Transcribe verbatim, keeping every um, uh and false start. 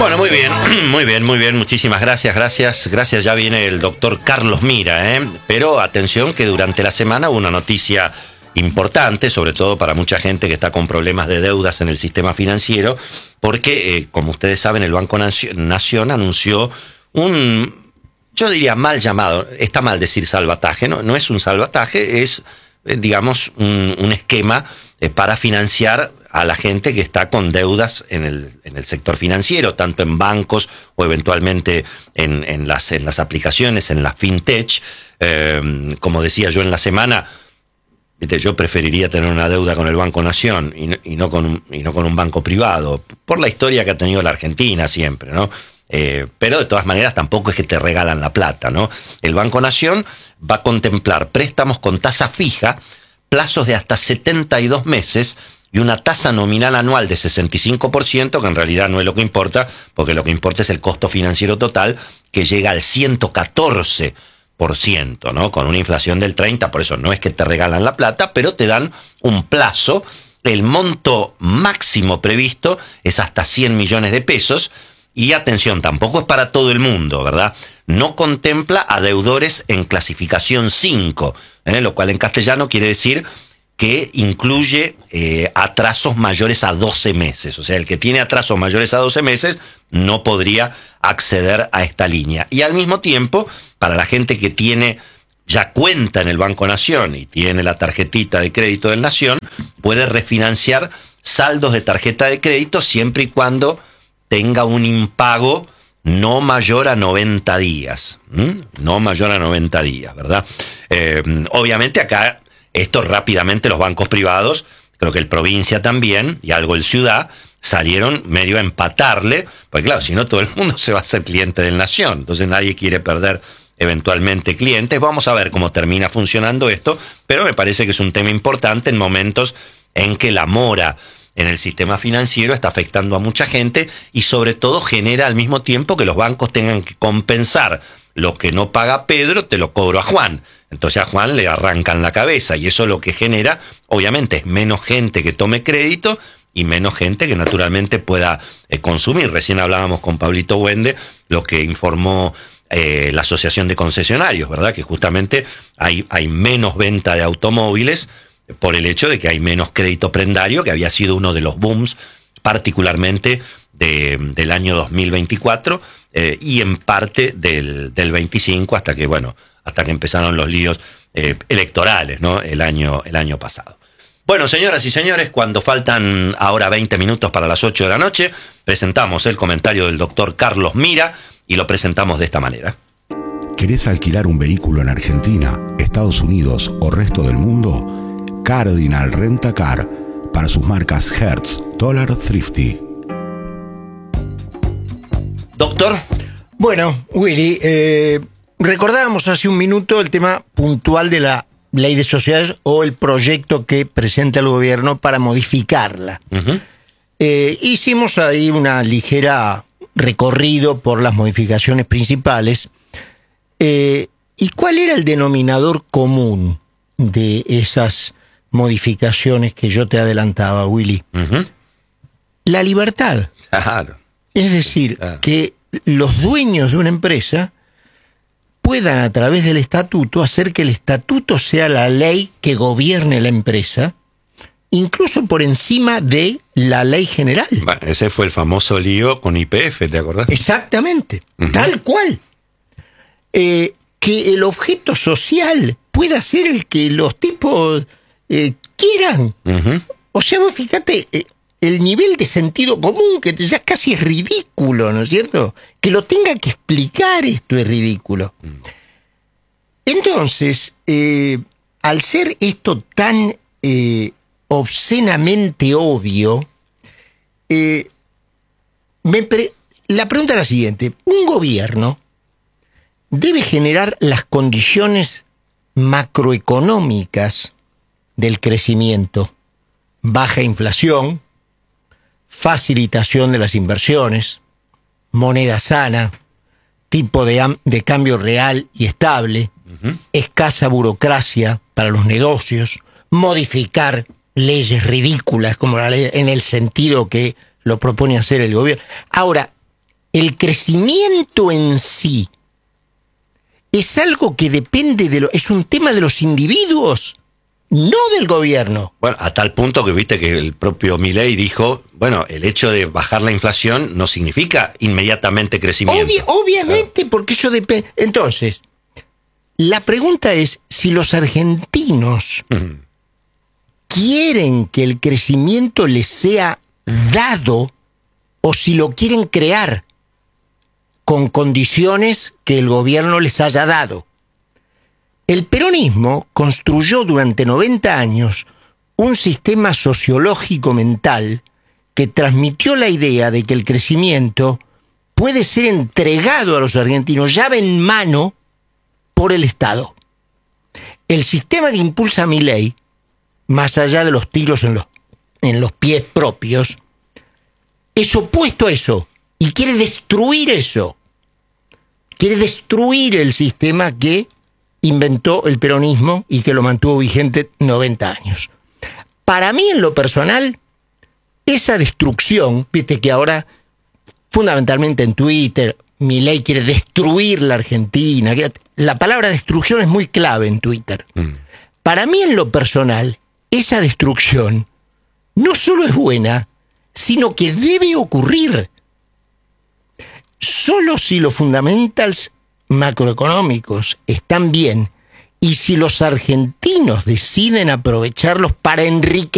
Bueno, muy bien, muy bien, muy bien, muchísimas gracias, gracias, gracias. Ya viene el doctor Carlos Mira, ¿eh? Pero atención que durante la semana hubo una noticia importante, sobre todo para mucha gente que está con problemas de deudas en el sistema financiero, porque, eh, como ustedes saben, el Banco Nación anunció un, yo diría mal llamado, está mal decir salvataje, no, no es un salvataje, es, eh, digamos, un, un esquema eh, para financiar a la gente que está con deudas en el, en el sector financiero, tanto en bancos o eventualmente en, en, las, en las aplicaciones, en las fintech. Eh, como decía yo en la semana, yo preferiría tener una deuda con el Banco Nación y no, y no con un, y no con un banco privado, por la historia que ha tenido la Argentina siempre, ¿no? Eh, pero de todas maneras tampoco es que te regalan la plata, ¿no? El Banco Nación va a contemplar préstamos con tasa fija, plazos de hasta setenta y dos meses y una tasa nominal anual de sesenta y cinco por ciento, que en realidad no es lo que importa, porque lo que importa es el costo financiero total, que llega al ciento catorce por ciento, ¿no? Con una inflación del treinta por ciento, por eso no es que te regalan la plata, pero te dan un plazo. El monto máximo previsto es hasta cien millones de pesos, y atención, tampoco es para todo el mundo, ¿verdad? No contempla a deudores en clasificación cinco, ¿eh? Lo cual en castellano quiere decir que incluye eh, atrasos mayores a doce meses. O sea, el que tiene atrasos mayores a doce meses no podría acceder a esta línea. Y al mismo tiempo, para la gente que tiene ya cuenta en el Banco Nación y tiene la tarjetita de crédito del Nación, puede refinanciar saldos de tarjeta de crédito siempre y cuando tenga un impago no mayor a noventa días. ¿Mm? No mayor a noventa días, ¿verdad? Eh, obviamente acá, esto rápidamente los bancos privados, creo que el Provincia también, y algo el Ciudad, salieron medio a empatarle, porque claro, si no todo el mundo se va a hacer cliente del Nación, entonces nadie quiere perder eventualmente clientes. Vamos a ver cómo termina funcionando esto, pero me parece que es un tema importante en momentos en que la mora en el sistema financiero está afectando a mucha gente y sobre todo genera al mismo tiempo que los bancos tengan que compensar lo que no paga Pedro, te lo cobro a Juan. Entonces a Juan le arrancan la cabeza y eso lo que genera, obviamente, es menos gente que tome crédito y menos gente que naturalmente pueda eh, consumir. Recién hablábamos con Pablito Wende, lo que informó eh, la Asociación de Concesionarios, ¿verdad? Que justamente hay, hay menos venta de automóviles por el hecho de que hay menos crédito prendario, que había sido uno de los booms, particularmente de, del año dos mil veinticuatro eh, y en parte del, del veinticinco, hasta que, bueno, hasta que empezaron los líos eh, electorales, ¿no? El año, el año pasado. Bueno, señoras y señores, cuando faltan ahora veinte minutos para las ocho de la noche, presentamos el comentario del doctor Carlos Mira y lo presentamos de esta manera. ¿Querés alquilar un vehículo en Argentina, Estados Unidos o resto del mundo? Cardinal Rent-A-Car para sus marcas Hertz, Dollar, Thrifty. Doctor. Bueno, Willy, eh, recordábamos hace un minuto el tema puntual de la ley de sociedades o el proyecto que presenta el gobierno para modificarla. Uh-huh. Eh, hicimos ahí una ligera recorrido por las modificaciones principales. Eh, ¿Y cuál era el denominador común de esas modificaciones que yo te adelantaba, Willy? Uh-huh. La libertad. Claro. Es decir, claro, que los dueños de una empresa puedan a través del estatuto hacer que el estatuto sea la ley que gobierne la empresa, incluso por encima de la ley general. Bueno, ese fue el famoso lío con Y P F, ¿te acordás? Exactamente, uh-huh, tal cual. Eh, que el objeto social pueda ser el que los tipos eh, quieran. Uh-huh. O sea, vos fíjate, eh, el nivel de sentido común, que ya casi es ridículo, ¿no es cierto? Que lo tenga que explicar esto es ridículo. Uh-huh. Entonces, eh, al ser esto tan eh, obscenamente obvio, eh, me pre- la pregunta es la siguiente. ¿Un gobierno debe generar las condiciones macroeconómicas del crecimiento, baja inflación, facilitación de las inversiones, moneda sana, tipo de, am- de cambio real y estable, uh-huh, escasa burocracia para los negocios, modificar leyes ridículas como la ley en el sentido que lo propone hacer el gobierno? Ahora, el crecimiento en sí es algo que depende de lo, es un tema de los individuos, no del gobierno. Bueno, a tal punto que viste que el propio Milei dijo, bueno, el hecho de bajar la inflación no significa inmediatamente crecimiento. Obvi- obviamente, claro. Porque eso depende. Entonces, la pregunta es si los argentinos uh-huh. quieren que el crecimiento les sea dado o si lo quieren crear con condiciones que el gobierno les haya dado. El peronismo construyó durante noventa años un sistema sociológico mental que transmitió la idea de que el crecimiento puede ser entregado a los argentinos llave en mano por el Estado. El sistema que impulsa Milei, más allá de los tiros en los, en los pies propios, es opuesto a eso y quiere destruir eso. Quiere destruir el sistema que inventó el peronismo y que lo mantuvo vigente noventa años. Para mí, en lo personal, esa destrucción, viste que ahora, fundamentalmente en Twitter, Milei quiere destruir la Argentina. La palabra destrucción es muy clave en Twitter. Mm. Para mí, en lo personal, esa destrucción no solo es buena, sino que debe ocurrir. Solo si los fundamentals macroeconómicos están bien y si los argentinos deciden aprovecharlos para enriquecer